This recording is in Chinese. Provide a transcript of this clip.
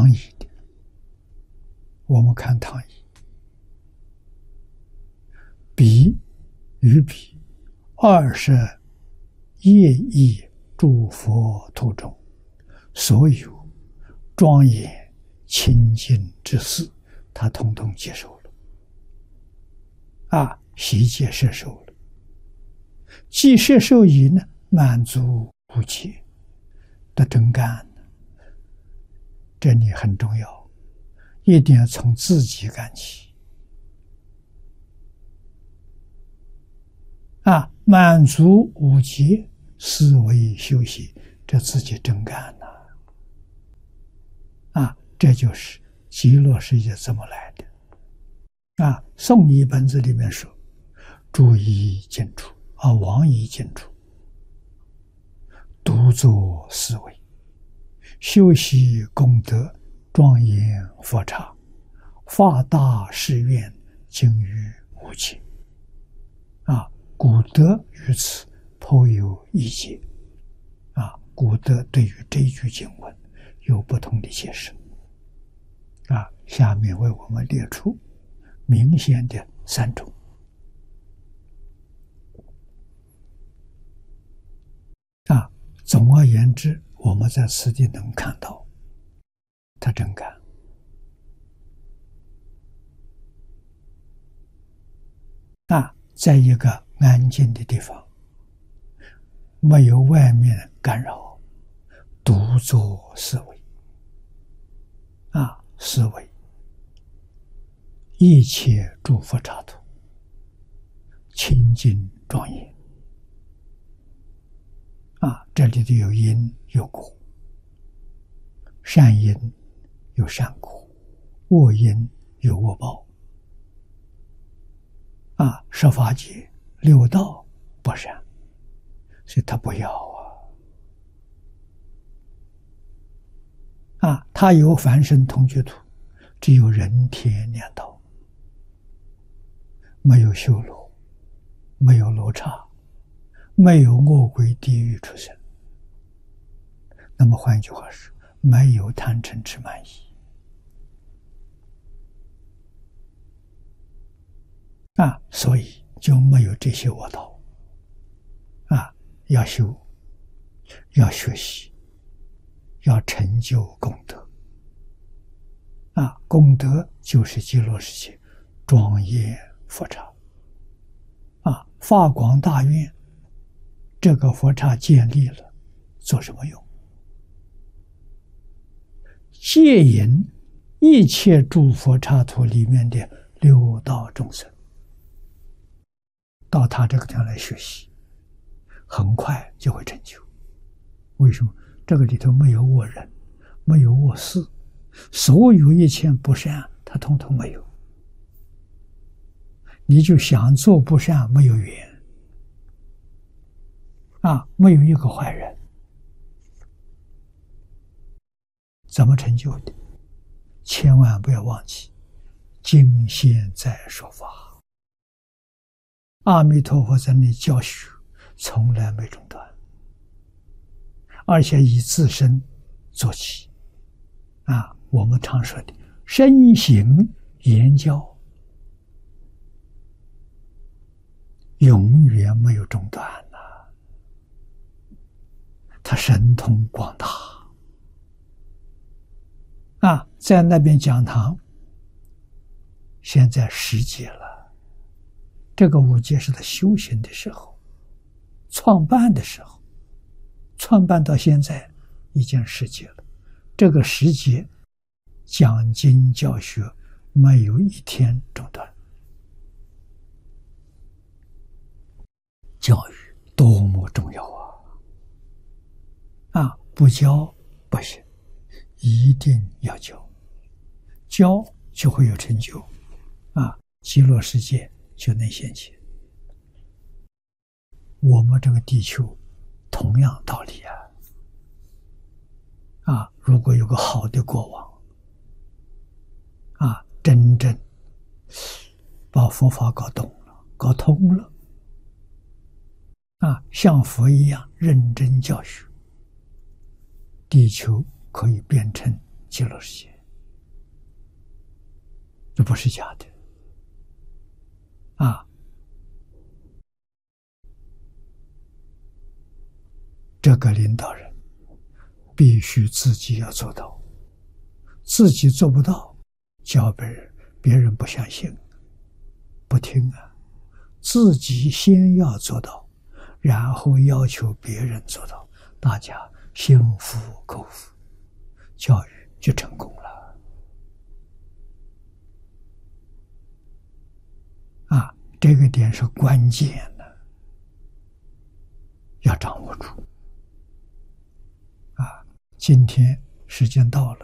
唐译的，我们看唐译，彼与彼20业义诸佛土中，所有庄严清净之事，他统统接受了，悉皆摄受了。既摄受已呢，满足无界的真干，这里很重要，一定要从自己干起。满足无界，思维修习，这自己真干这就是极乐世界怎么来的。宋译本子里面说，诸一尽处，王一尽处，独作思维，修习功德，庄严佛刹，发大誓愿，精于无界。古德于此颇有意见。古德对于这一句经文有不同的解释。下面为我们列出明显的3种。总而言之，我们在此地能看到他真干。在一个安静的地方，没有外面干扰，独作思维。思维一切诸佛刹土清净庄严。这里头有因有果，善因有善果，恶因有恶报。十法界六道不善，所以他不要他有凡圣同居土，只有人天两道，没有修罗，没有罗刹，没有恶鬼地狱出生。那么换句话说，没有贪嗔痴慢疑。所以就没有这些恶道。要修，要学习，要成就功德。功德就是极乐世界庄严佛刹。发广大愿，这个佛刹建立了，做什么用？接引一切诸佛刹土里面的六道众生到他这个地方来学习，很快就会成就。为什么？这个里头没有恶人，没有恶事，所有一切不善他统统没有。你就想做不善，没有缘没有一个坏人。怎么成就的？千万不要忘记，今现在说法，阿弥陀佛在那里教学，从来没中断，而且以自身做起。我们常说的身行言教，永远没有中断他神通广大。在那边讲堂，现在10届了。这个5届是他修行的时候，创办的时候，创办到现在已经10届了。这个10届讲经教学没有一天中断。教育多么重要不教不行，一定要教，教就会有成就极乐世界就能现前。我们这个地球同样道理如果有个好的国王真正把佛法搞懂了，搞通了像佛一样认真教学，地球可以变成极乐世界。 这不是假的啊。这个领导人必须自己要做到，自己做不到，教别人不相信，不听啊。自己先要做到，然后要求别人做到，大家心服口服，教育就成功了啊！这个点是关键的，要掌握住啊！今天时间到了，